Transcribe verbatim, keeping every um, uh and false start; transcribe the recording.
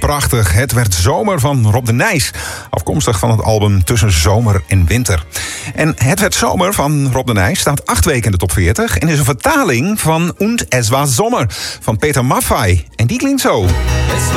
prachtig. Het werd zomer van Rob de Nijs. Afkomstig van het album Tussen Zomer en Winter. En Het werd zomer van Rob de Nijs staat acht weken in de top veertig... en is een vertaling van Und es war Sommer van Peter Maffay. En die klinkt zo. Es